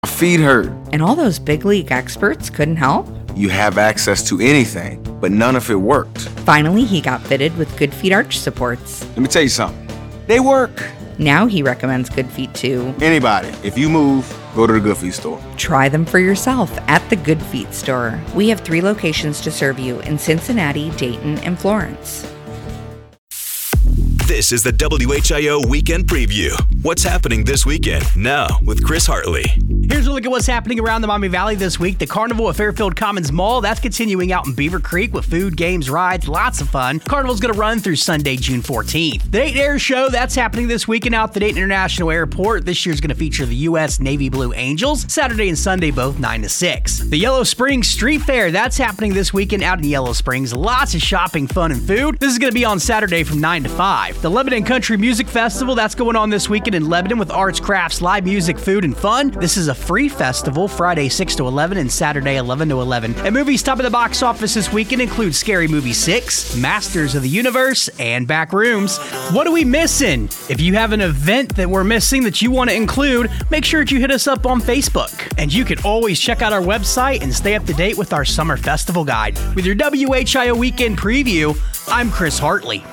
My feet hurt. And all those big league experts couldn't help? You have access to anything, but none of it worked. Finally, he got fitted with Good Feet arch supports. Let me tell you something. They work. Now he recommends Good Feet to anybody. If you move, go to the Good Feet store. Try them for yourself at the Good Feet store. We have 3 locations to serve you in Cincinnati, Dayton, and Florence. This is the WHIO Weekend Preview. What's happening this weekend? Now with Chris Hartley. Here's a look at what's happening around the Miami Valley this week. The Carnival at Fairfield Commons Mall, that's continuing out in Beaver Creek with food, games, rides, lots of fun. Carnival's going to run through Sunday, June 14th. The Dayton Air Show, that's happening this weekend out at the Dayton International Airport. This year's going to feature the U.S. Navy Blue Angels, Saturday and Sunday, both 9 to 6. The Yellow Springs Street Fair, that's happening this weekend out in Yellow Springs. Lots of shopping, fun, and food. This is going to be on Saturday from 9 to 5. The Lebanon Country Music Festival, that's going on this weekend in Lebanon with arts, crafts, live music, food, and fun. This is a free festival, Friday 6 to 11 and Saturday 11 to 11. And movies top of the box office this weekend include Scary Movie 6, Masters of the Universe, and Backrooms. What are we missing? If you have an event that we're missing that you want to include, make sure that you hit us up on Facebook. And you can always check out our website and stay up to date with our Summer Festival Guide. With your WHIO Weekend Preview, I'm Chris Hartley.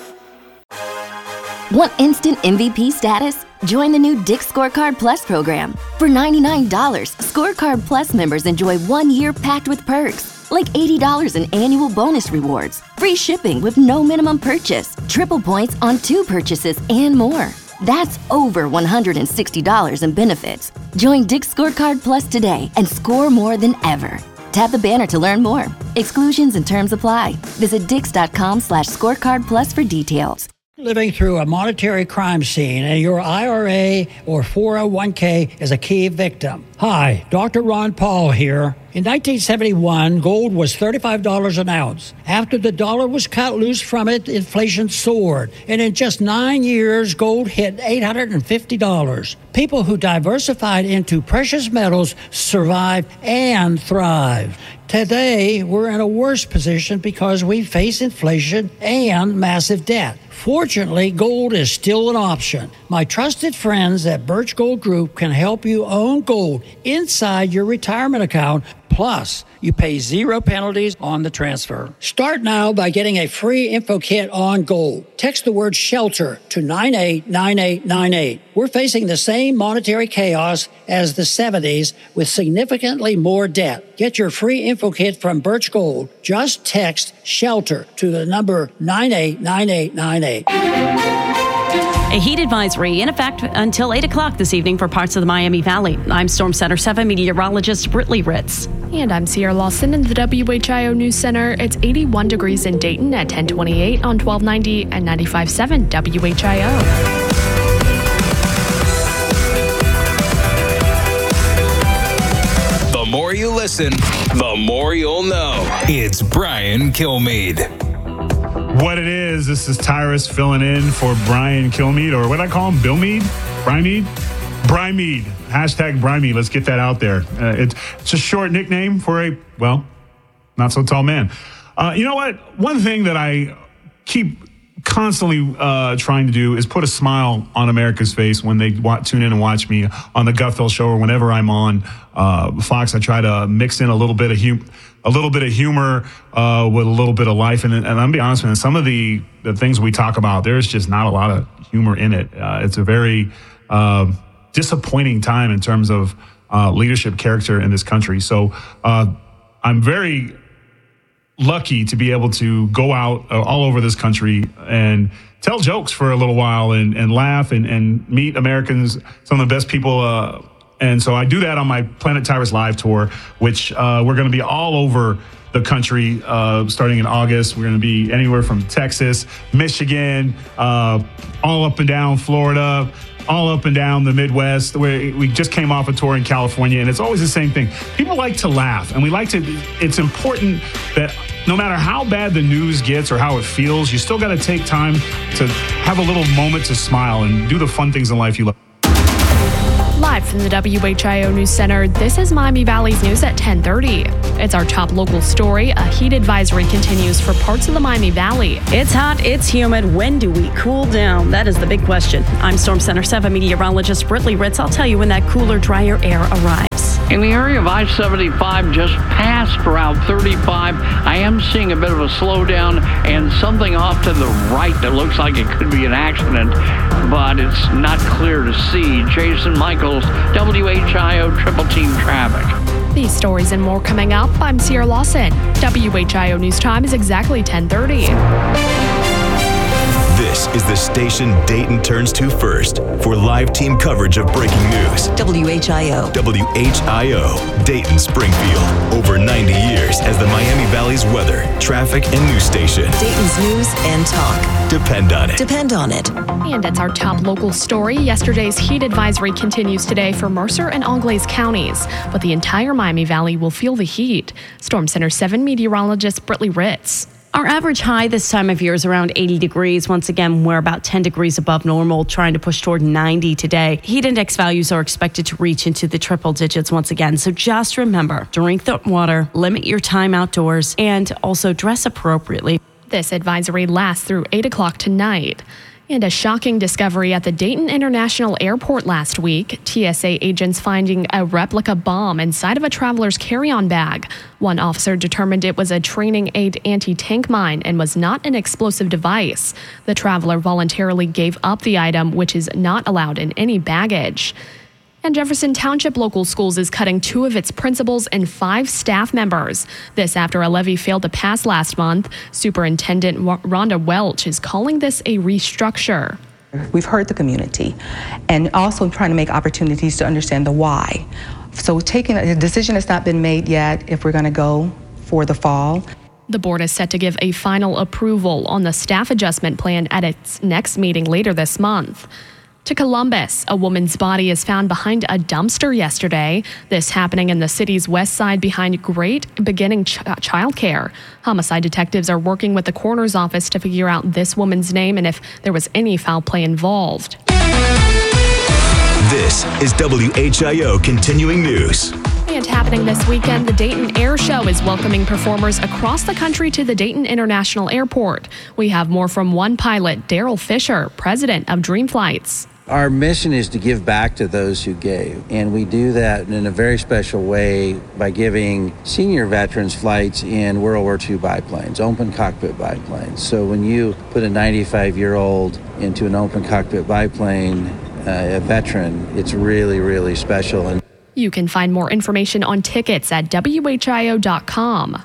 Want instant MVP status? Join the new Dick's Scorecard Plus program. For $99, Scorecard Plus members enjoy 1 year packed with perks, like $80 in annual bonus rewards, free shipping with no minimum purchase, triple points on 2 purchases, and more. That's over $160 in benefits. Join Dick's Scorecard Plus today and score more than ever. Tap the banner to learn more. Exclusions and terms apply. Visit dix.com/scorecard plus for details. Living through a monetary crime scene and your IRA or 401k is a key victim. Hi, Dr. Ron Paul here. In 1971, gold was $35 an ounce. After the dollar was cut loose from it, inflation soared. And in just 9 years, gold hit $850. People who diversified into precious metals survived and thrived. Today, we're in a worse position because we face inflation and massive debt. Fortunately, gold is still an option. My trusted friends at Birch Gold Group can help you own gold inside your retirement account. Plus, you pay 0 penalties on the transfer. Start now by getting a free info kit on gold. Text the word SHELTER to 989898. We're facing the same monetary chaos as the 70s with significantly more debt. Get your free info kit from Birch Gold. Just text SHELTER to the number 989898. A heat advisory in effect until 8 o'clock this evening for parts of the Miami Valley. I'm Storm Center 7 meteorologist Brittany Ritz. And I'm Sierra Lawson in the WHIO News Center. It's 81 degrees in Dayton at 1028 on 1290 and 95.7 WHIO. The more you listen, the more you'll know. It's Brian Kilmeade. What it is, this is Tyrus filling in for Brian Kilmeade, or what I call him, Bill Meade? Brian Meade? Brian Meade. Hashtag Brian Meade. Let's get that out there. It's a short nickname for a, well, not so tall man. You know what? One thing that I keep constantly trying to do is put a smile on America's face when they tune in and watch me on the Gutfeld Show or whenever I'm on Fox. I try to mix in a little bit of humor with a little bit of life. And I'm be honest with you, some of the things we talk about, there's just not a lot of humor in it. It's a very disappointing time in terms of leadership character in this country. So I'm very lucky to be able to go out all over this country and tell jokes for a little while and laugh and meet Americans, some of the best people. And so I do that on my Planet Tyrus Live tour, which we're going to be all over the country starting in August. We're going to be anywhere from Texas, Michigan, all up and down Florida, all up and down the Midwest. We just came off a tour in California, and it's always the same thing. People like to laugh, and it's important that no matter how bad the news gets or how it feels, you still got to take time to have a little moment to smile and do the fun things in life you love. Live from the WHIO News Center, this is Miami Valley's news at 10:30. It's our top local story. A heat advisory continues for parts of the Miami Valley. It's hot, it's humid. When do we cool down? That is the big question. I'm Storm Center 7 meteorologist Britley Ritz. I'll tell you when that cooler, drier air arrives. In the area of I-75, just past Route 35, I am seeing a bit of a slowdown and something off to the right that looks like it could be an accident, but it's not clear to see. Jason Michaels, WHIO Triple Team Traffic. These stories and more coming up. I'm Sierra Lawson. WHIO News Time is exactly 10:30. This is the station Dayton turns to first for live team coverage of breaking news. WHIO. WHIO, Dayton Springfield. Over 90 years as the Miami Valley's weather, traffic, and news station. Dayton's news and talk. Depend on it. Depend on it. And it's our top local story. Yesterday's heat advisory continues today for Mercer and Auglaize counties, but the entire Miami Valley will feel the heat. Storm Center 7 meteorologist Britley Ritz. Our average high this time of year is around 80 degrees. Once again, we're about 10 degrees above normal, trying to push toward 90 today. Heat index values are expected to reach into the triple digits once again. So just remember, drink the water, limit your time outdoors, and also dress appropriately. This advisory lasts through 8 o'clock tonight. And a shocking discovery at the Dayton International Airport last week. TSA agents finding a replica bomb inside of a traveler's carry-on bag. One officer determined it was a training aid anti-tank mine and was not an explosive device. The traveler voluntarily gave up the item, which is not allowed in any baggage. And Jefferson Township Local Schools is cutting 2 of its principals and 5 staff members. This after a levy failed to pass last month. Superintendent Rhonda Welch is calling this a restructure. We've heard the community and also trying to make opportunities to understand the why. So taking a decision has not been made yet if we're going to go for the fall. The board is set to give a final approval on the staff adjustment plan at its next meeting later this month. To Columbus, a woman's body is found behind a dumpster yesterday. This happening in the city's west side behind Great Beginning Childcare. Homicide detectives are working with the coroner's office to figure out this woman's name and if there was any foul play involved. This is WHIO Continuing News. And happening this weekend, the Dayton Air Show is welcoming performers across the country to the Dayton International Airport. We have more from one pilot, Daryl Fisher, president of Dream Flights. Our mission is to give back to those who gave, and we do that in a very special way by giving senior veterans flights in World War II biplanes, open cockpit biplanes. So when you put a 95-year-old into an open cockpit biplane, a veteran, it's really, really special. And you can find more information on tickets at WHIO.com.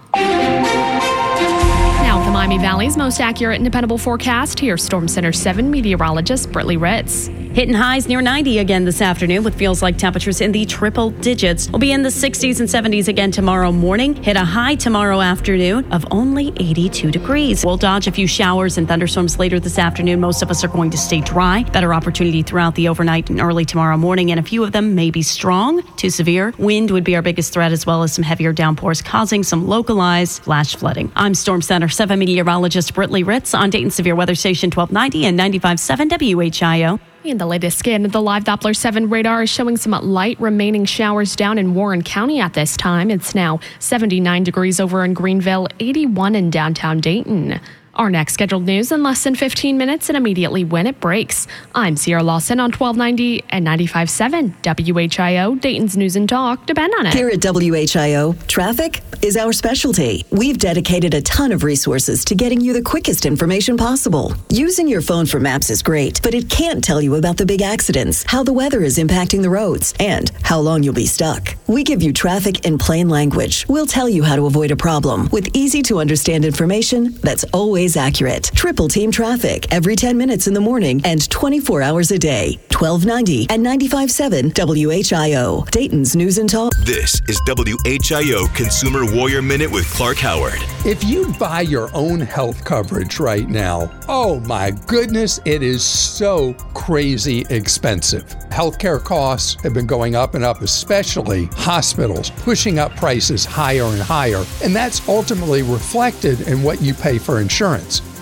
Now, the Miami Valley's most accurate and dependable forecast, here's Storm Center 7 meteorologist Britley Ritz. Hitting highs near 90 again this afternoon with feels like temperatures in the triple digits. We'll be in the 60s and 70s again tomorrow morning. Hit a high tomorrow afternoon of only 82 degrees. We'll dodge a few showers and thunderstorms later this afternoon. Most of us are going to stay dry. Better opportunity throughout the overnight and early tomorrow morning, and a few of them may be strong to severe. Wind would be our biggest threat, as well as some heavier downpours causing some localized flash flooding. I'm Storm Center 7 meteorologist Britley Ritz on Dayton Severe Weather Station 1290 and 95.7 WHIO. And the latest scan of the live Doppler 7 radar is showing some light remaining showers down in Warren County at this time. It's now 79 degrees over in Greenville, 81 in downtown Dayton. Our next scheduled news in less than 15 minutes and immediately when it breaks. I'm Sierra Lawson on 1290 and 95.7 WHIO, Dayton's News and Talk. Depend on it. Here at WHIO, traffic is our specialty. We've dedicated a ton of resources to getting you the quickest information possible. Using your phone for maps is great, but it can't tell you about the big accidents, how the weather is impacting the roads, and how long you'll be stuck. We give you traffic in plain language. We'll tell you how to avoid a problem with easy to understand information that's always accurate. Triple Team Traffic every 10 minutes in the morning and 24 hours a day. 1290 and 95.7 WHIO, Dayton's News and Talk. This is WHIO Consumer Warrior Minute with Clark Howard. If you buy your own health coverage right now, oh my goodness, it is so crazy expensive. Healthcare costs have been going up and up, especially hospitals, pushing up prices higher and higher, and that's ultimately reflected in what you pay for insurance.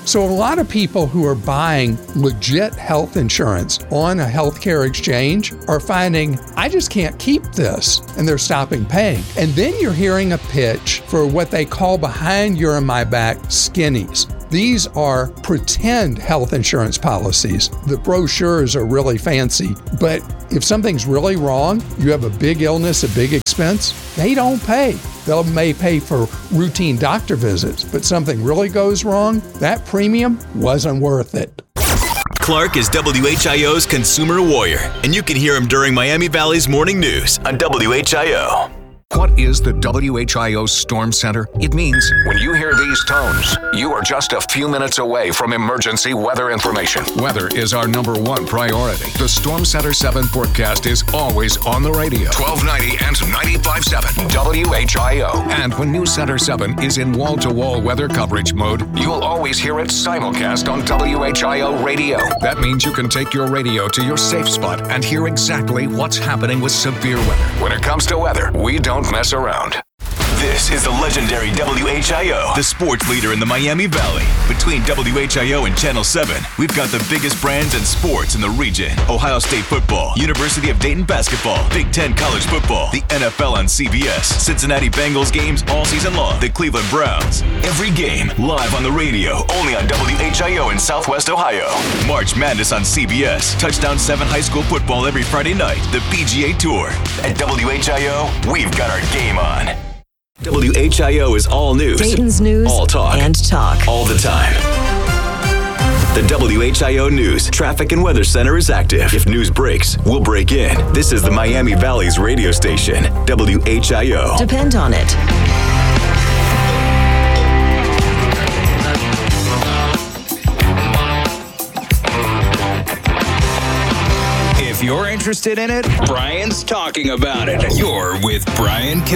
So a lot of people who are buying legit health insurance on a healthcare exchange are finding, I just can't keep this, and they're stopping paying. And then you're hearing a pitch for what they call behind your and my back skinnies. These are pretend health insurance policies. The brochures are really fancy, but if something's really wrong, you have a big illness, a big expense, they don't pay. They may pay for routine doctor visits, but something really goes wrong, that premium wasn't worth it. Clark is WHIO's consumer warrior, and you can hear him during Miami Valley's morning news on WHIO. What is the WHIO Storm Center? It means when you hear these tones, you are just a few minutes away from emergency weather information. Weather is our #1 priority. The Storm Center 7 forecast is always on the radio. 1290 and 95.7 WHIO. And when News Center 7 is in wall-to-wall weather coverage mode, you'll always hear it simulcast on WHIO radio. That means you can take your radio to your safe spot and hear exactly what's happening with severe weather. When it comes to weather, we don't mess around. This is the legendary WHIO, the sports leader in the Miami Valley. Between WHIO and Channel 7, we've got the biggest brands in sports in the region. Ohio State football, University of Dayton basketball, Big Ten college football, the NFL on CBS, Cincinnati Bengals games all season long, the Cleveland Browns. Every game live on the radio, only on WHIO in Southwest Ohio. March Madness on CBS, Touchdown 7 high school football every Friday night, the PGA Tour. At WHIO, we've got our game on. WHIO is all news. Dayton's news. All talk. And talk. All the time. The WHIO News Traffic and Weather Center is active. If news breaks, we'll break in. This is the Miami Valley's radio station, WHIO. Depend on it. If you're interested in it, Brian's talking about it. You're with Brian